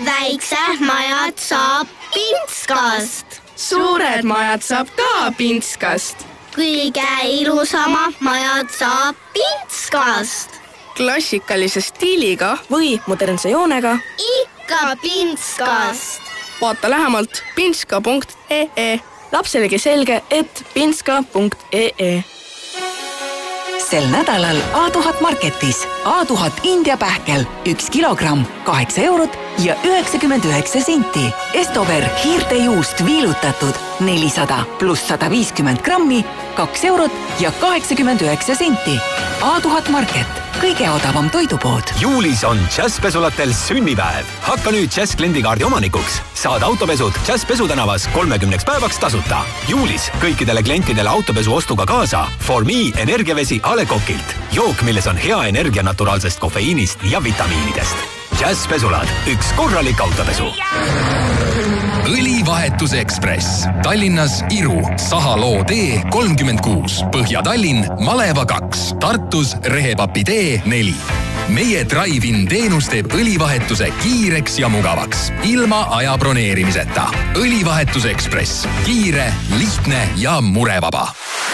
Väiksed majad saab Pintskast. Suured majad saab ka Pintskast. Kõige ilusamad majad saab Pintskast. Klassikalise stiiliga või modernse joonega. Ikka Pintskast. Vaata lähemalt pintska.ee. Lapselegi selge, et pintska.ee. Sel nädalal A1000 Marketis A1000 India pähkel 1 kilogramm 8 eurot ja 99 senti. Estover hiirtejuust viilutatud 400 pluss 150 grammi 2 eurot ja 89 senti. A1000 Market, kõige odavam toidupood. Juulis on Jazzpesulatel sünnipäev. Hakka nüüd Jazz kliendikaardi omanikuks. Saad autopesud Jazz Pesu tänavas 30 päevaks tasuta. Juulis kõikidele klientidele autopesu ostuga kaasa For Me energiavesi A Le Coqilt. Jook, milles on hea energia naturaalsest kofeiinist ja vitamiinidest. Jazz Pesulad, üks korralik autopesu. Õlivahetuse Ekspress. Tallinnas Iru, Sahaloo tee 36, Põhja-Tallinn, Maleva 2, Tartus Rehepapi tee 4. Meie Drive-in teenus teeb õlivahetuse kiireks ja mugavaks, ilma aja broneerimiseta. Õlivahetuse Ekspress. Kiire, lihtne ja murevaba.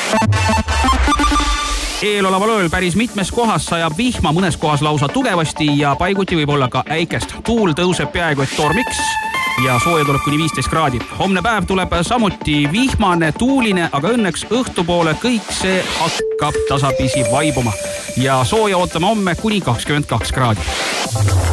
Eeloleval ööl päris mitmes kohas sajab vihma, mõnes kohas lausa tugevasti ja paiguti võib olla ka äikest. Tuul tõuseb peaaegu et tormiks ja sooja tuleb kuni 15 kraadi. Homne päev tuleb samuti vihmane, tuuline, aga õnneks õhtupoole kõik see hakkab tasapisi vaibuma. Ja sooja ootame homme kuni 22 kraadi.